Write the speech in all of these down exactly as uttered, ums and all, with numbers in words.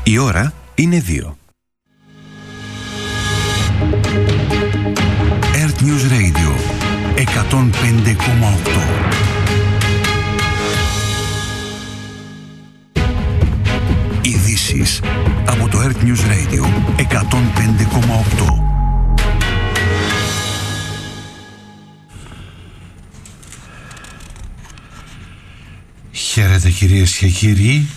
Η ώρα είναι δύο. Earth News Radio εκατόν πέντε κόμμα οκτώ. Ειδήσεις από το Earth News Radio εκατόν πέντε κόμμα οκτώ. Χαίρετε κυρίες και κύριοι.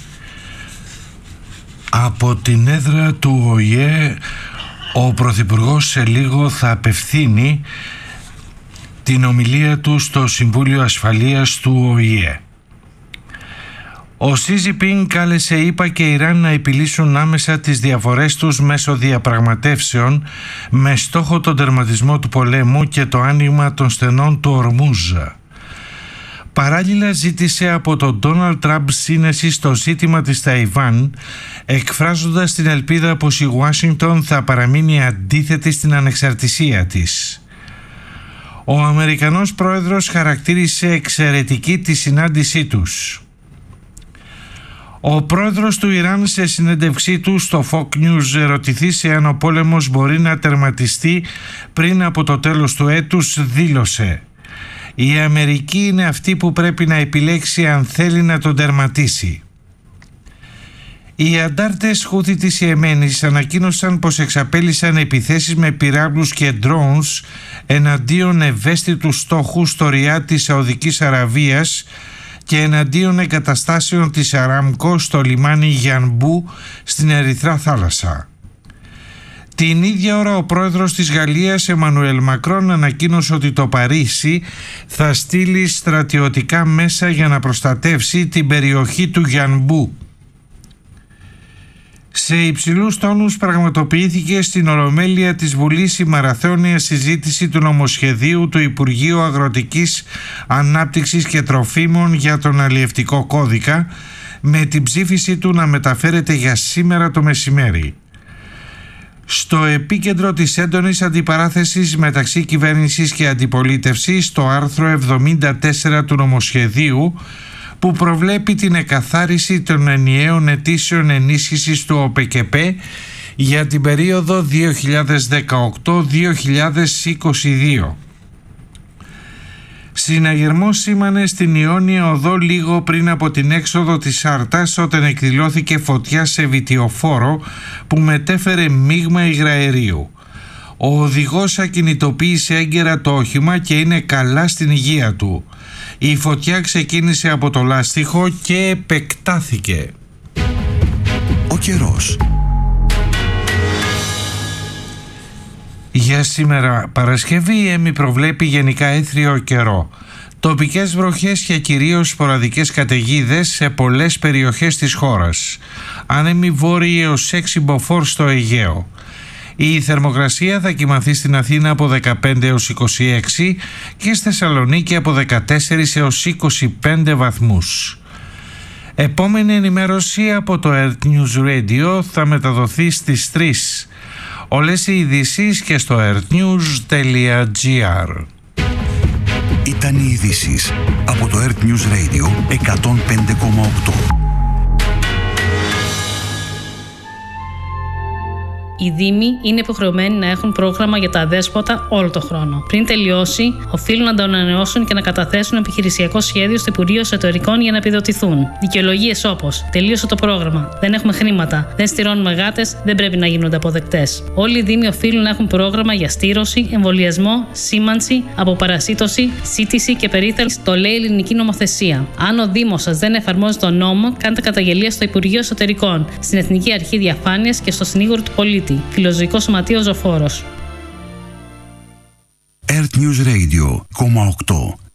Από την έδρα του Ο Η Ε ο Πρωθυπουργός σε λίγο θα απευθύνει την ομιλία του στο Συμβούλιο Ασφαλείας του Ο Η Ε. Ο Σι Τζινπίνγκ κάλεσε ΗΠΑ και Ιράν να επιλύσουν άμεσα τις διαφορές τους μέσω διαπραγματεύσεων με στόχο τον τερματισμό του πολέμου και το άνοιγμα των στενών του Ορμούζ. Παράλληλα ζήτησε από τον Ντόναλντ Τραμπ σύνεση στο ζήτημα της Ταϊβάν, εκφράζοντας την ελπίδα πως η Ουάσιγκτον θα παραμείνει αντίθετη στην ανεξαρτησία της. Ο Αμερικανός πρόεδρος χαρακτήρισε εξαιρετική τη συνάντησή τους. Ο πρόεδρος του Ιράν σε συνέντευξή του στο Fox News ερωτηθείς εάν ο πόλεμος μπορεί να τερματιστεί πριν από το τέλος του έτους, δήλωσε: «Η Αμερική είναι αυτή που πρέπει να επιλέξει αν θέλει να τον τερματίσει». Οι αντάρτες Χούθι της Ιεμένης ανακοίνωσαν πως εξαπέλυσαν επιθέσεις με πυράβλους και drones εναντίον ευαίσθητους στόχους στο Ριάντ της Σαουδικής Αραβίας και εναντίον εγκαταστάσεων της Αράμκο στο λιμάνι Γιανμπού στην Ερυθρά Θάλασσα. Την ίδια ώρα ο πρόεδρος της Γαλλίας Εμμανουέλ Μακρόν ανακοίνωσε ότι το Παρίσι θα στείλει στρατιωτικά μέσα για να προστατεύσει την περιοχή του Γιανμπού. Σε υψηλούς τόνους πραγματοποιήθηκε στην Ολομέλεια της Βουλής η μαραθώνια συζήτηση του νομοσχεδίου του Υπουργείου Αγροτικής Ανάπτυξης και Τροφίμων για τον αλλιευτικό κώδικα, με την ψήφιση του να μεταφέρεται για σήμερα το μεσημέρι. Στο επίκεντρο της έντονης αντιπαράθεσης μεταξύ κυβέρνησης και αντιπολίτευσης το άρθρο εβδομήντα τέσσερα του νομοσχεδίου, που προβλέπει την εκαθάριση των ενιαίων αιτήσεων ενίσχυσης του ΟΠΕΚΕΠΕ για την περίοδο δύο χιλιάδες δεκαοκτώ με δύο χιλιάδες είκοσι δύο. Συναγερμός σήμανε στην Ιόνια Οδό λίγο πριν από την έξοδο της Άρτας, όταν εκδηλώθηκε φωτιά σε βιτιοφόρο που μετέφερε μείγμα υγραερίου. Ο οδηγός ακινητοποίησε έγκαιρα το όχημα και είναι καλά στην υγεία του. Η φωτιά ξεκίνησε από το λάστιχο και επεκτάθηκε. Ο καιρός. Για σήμερα Παρασκευή η ΕΜΗ προβλέπει γενικά έθριο καιρό. Τοπικές βροχές και κυρίως σποραδικές καταιγίδες σε πολλές περιοχές της χώρας. Άνεμοι βόρειοι έως έξι μποφόρ στο Αιγαίο. Η θερμοκρασία θα κυμανθεί στην Αθήνα από δεκαπέντε έως είκοσι έξι και στη Θεσσαλονίκη από δεκατέσσερα έως είκοσι πέντε βαθμούς. Επόμενη ενημέρωση από το Earth News Radio θα μεταδοθεί στις τρεις. Όλες οι ειδήσεις και στο earthnews τελεία gr. Ήταν οι ειδήσεις από το Earth News Radio εκατόν πέντε κόμμα οκτώ. Οι Δήμοι είναι υποχρεωμένοι να έχουν πρόγραμμα για τα αδέσποτα όλο το χρόνο. Πριν τελειώσει, οφείλουν να το ανανεώσουν και να καταθέσουν επιχειρησιακό σχέδιο στο Υπουργείο Εσωτερικών για να επιδοτηθούν. Δικαιολογίες όπως τελείωσε το πρόγραμμα, δεν έχουμε χρήματα, δεν στηρώνουμε γάτες, δεν πρέπει να γίνονται αποδεκτές. Όλοι οι Δήμοι οφείλουν να έχουν πρόγραμμα για στήρωση, εμβολιασμό, σήμανση, αποπαρασίτωση, σύτηση και περίθαλψη. Το λέει η ελληνική νομοθεσία. Αν ο Δήμος σας δεν εφαρμόζει τον νόμο, κάντε καταγγελία στο Υπουργείο Εσωτερικών, στην Εθνική Αρχή Διαφάνειας και στο Συνήγορο του Πολίτη. Φιλοζωικό Σωματείο Ζωφόρος. Earth News Radio, οκτώ.